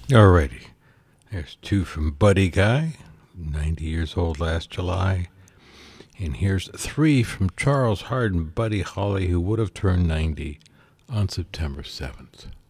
Alrighty. There's two from Buddy Guy, 90 years old last July. And here's three from Charles Hardin Buddy Holly, who would have turned 90 on September 7th.